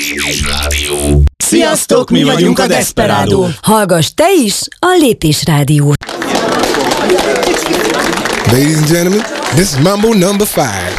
Lépés Rádió. Sziasztok, mi vagyunk a Desperado. Hallgass te is a Lépés Rádiót. Ladies and gentlemen, this is Mambo number 5.